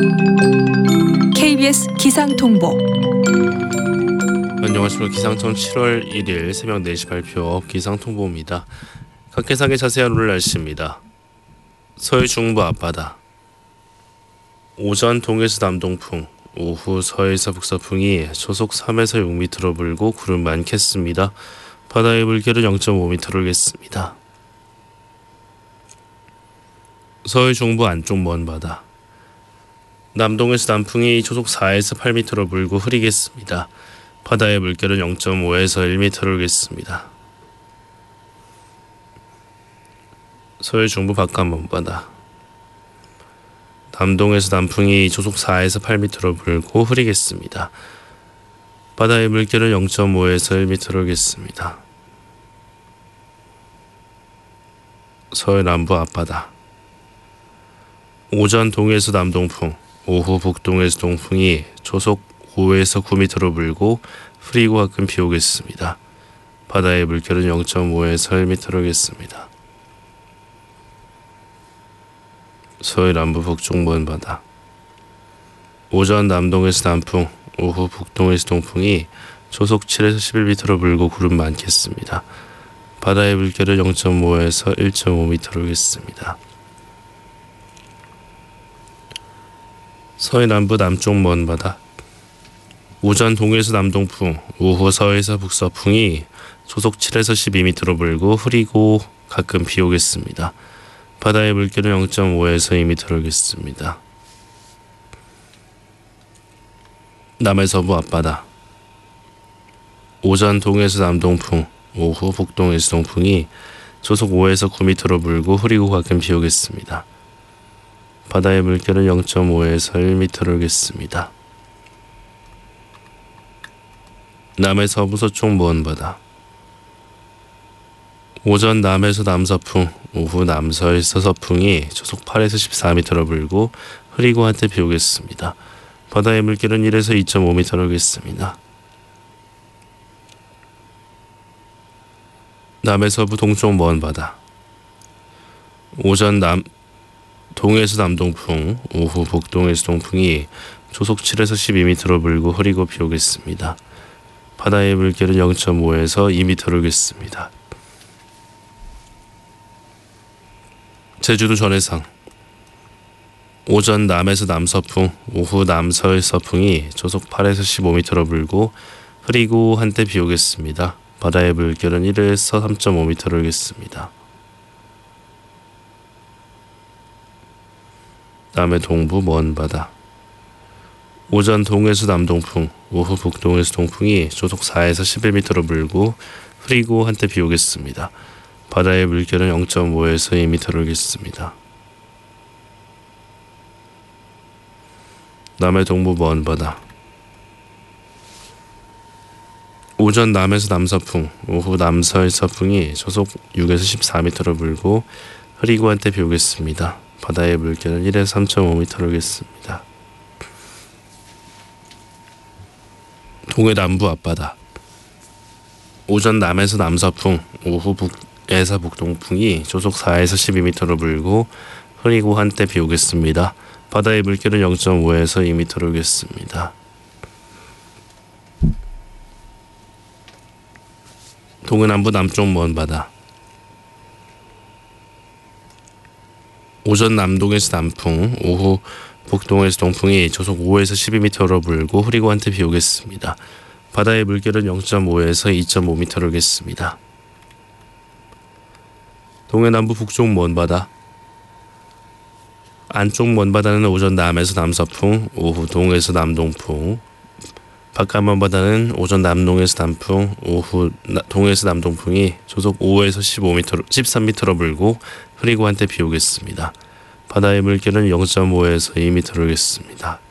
KBS 기상통보. 안녕하십니까. 기상청 7월 1일 새벽 4시 발표 기상통보입니다. 각 해상의 자세한 오늘 날씨입니다. 서해 중부 앞바다 오전 동해에서 남동풍, 오후 서해에서 북서풍이 초속 3에서 6m로 불고 구름 많겠습니다. 바다의 물결은 0.5m로 일겠습니다. 서해 중부 안쪽 먼바다 남동에서 남풍이 초속 4에서 8m로 불고 흐리겠습니다. 바다의 물결은 0.5에서 1m로 일겠습니다. 서해 중부 바깥 먼바다 남동에서 남풍이 초속 4에서 8m로 불고 흐리겠습니다. 바다의 물결은 0.5에서 1m로 일겠습니다. 서해 남부 앞바다 오전 동해에서 남동풍, 오후 북동에서 동풍이 초속 5에서 9m로 불고 흐리고 가끔 비 오겠습니다. 바다의 물결은 0.5에서 1m로 일겠습니다. 서해 남부 북쪽 먼바다 오전 남동에서 남풍, 오후 북동에서 동풍이 초속 7에서 11m로 불고 구름 많겠습니다. 바다의 물결은 0.5에서 1.5m로 일겠습니다. 서해 남부 남쪽 먼바다 오전 동해에서 남동풍, 오후 서해에서 북서풍이 초속 7에서 12m로 불고 흐리고 가끔 비 오겠습니다. 바다의 물결은 0.5에서 2m로 일겠습니다. 남해 서부 앞바다 오전 동해에서 남동풍, 오후 북동에서 동풍이 초속 5에서 9m로 불고 흐리고 가끔 비 오겠습니다. 바다의 물결은 0.5에서 1m로 일겠습니다. 남해 서부 서쪽 먼바다 오전 남해에서 남서풍, 오후 남서에서 서풍이 초속 8에서 14m로 불고 흐리고 한때 비 오겠습니다. 바다의 물결은 1에서 2.5m로 일겠습니다. 남해 서부 동쪽 먼바다 오전 동해에서 남동풍, 오후 북동에서 동풍이 초속 7에서 12m로 불고 흐리고 비 오겠습니다. 바다의 물결은 0.5에서 2m로 일겠습니다. 제주도 전해상 오전 남에서 남서풍, 오후 남서에서 서풍이 초속 8에서 15m로 불고 흐리고 한때 비 오겠습니다. 바다의 물결은 1에서 3.5m로 일겠습니다. 남해 동부 먼바다 오전 동해에서 남동풍, 오후 북동에서 동풍이 초속 4에서 11m로 불고 흐리고 한때 비 오겠습니다. 바다의 물결은 0.5에서 2m로 일겠습니다. 남해 동부 먼바다 오전 남에서 남서풍, 오후 남서에서 서풍이 초속 6에서 14m로 불고 흐리고 한때 비 오겠습니다. 바다의 물결은 1에서 3.5m로 일겠습니다. 동해 남부 앞바다 오전 남에서 남서풍, 오후 북에서 북동풍이 초속 4에서 12m로 불고 흐리고 한때 비 오겠습니다. 바다의 물결은 0.5에서 2m로 일겠습니다. 동해 남부 남쪽 먼바다 오전 남동에서 남풍, 오후 북동에서 동풍이 초속 5에서 12m로 불고 흐리고 한때 비 오겠습니다. 바다의 물결은 0.5에서 2.5m로 일겠습니다. 동해 남부 북쪽 먼바다 안쪽 먼바다는 오전 남에서 남서풍, 오후 동에서 남동풍, 바깥 먼바다는 오전 남동에서 남풍, 오후 동에서 남동풍이 초속 5에서 13m로 불고 흐리고 한때 비 오겠습니다. 바다의 물결은 0.5에서 2m로 일겠습니다.